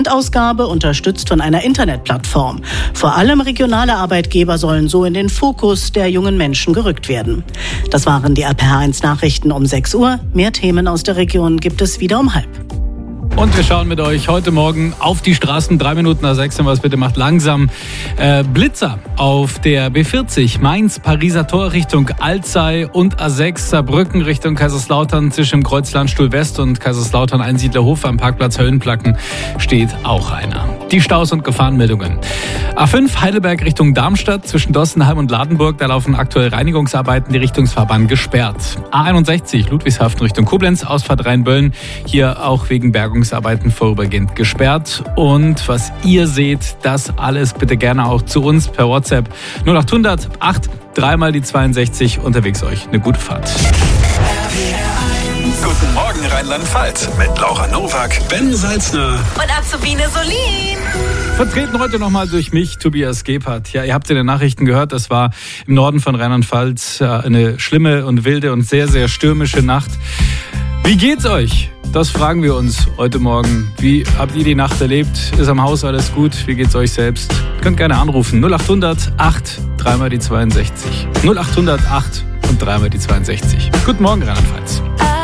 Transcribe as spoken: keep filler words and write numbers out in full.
Ausgabe, unterstützt von einer Internetplattform. Vor allem regionale Arbeitgeber sollen so in den Fokus der jungen Menschen gerückt werden. Das waren die R P H eins Nachrichten um sechs Uhr. Mehr Themen aus der Region gibt es wieder um halb. Und wir schauen mit euch heute Morgen auf die Straßen. Drei Minuten nach sechs, was bitte macht langsam. Äh, Blitzer auf der B vierzig, Mainz, Pariser Tor Richtung Alzey und A sechs, Saarbrücken Richtung Kaiserslautern zwischen dem Kreuz Landstuhl West und Kaiserslautern Einsiedlerhof am Parkplatz Höllenplacken steht auch einer. Die Staus und Gefahrenmeldungen. A fünf Heidelberg Richtung Darmstadt zwischen Dossenheim und Ladenburg, da laufen aktuell Reinigungsarbeiten, die Richtungsfahrbahn gesperrt. A einundsechzig Ludwigshafen Richtung Koblenz, Ausfahrt Rheinböllen, hier auch wegen Bergungsarbeiten vorübergehend gesperrt. Und was ihr seht, das alles bitte gerne auch zu uns per WhatsApp null acht hundert acht dreimal die zweiundsechzig. Unterwegs euch eine gute Fahrt. Guten Morgen Rheinland-Pfalz mit Laura Nowak, Ben Salzner und Azubine Solin. Vertreten heute nochmal durch mich, Tobias Gebhardt. Ja, ihr habt in den Nachrichten gehört, das war im Norden von Rheinland-Pfalz eine schlimme und wilde und sehr, sehr stürmische Nacht. Wie geht's euch? Das fragen wir uns heute Morgen. Wie habt ihr die Nacht erlebt? Ist am Haus alles gut? Wie geht's euch selbst? Ihr könnt gerne anrufen. null acht hundert acht dreimal die zweiundsechzig. null acht hundert acht und dreimal die zweiundsechzig. Guten Morgen, Rheinland-Pfalz.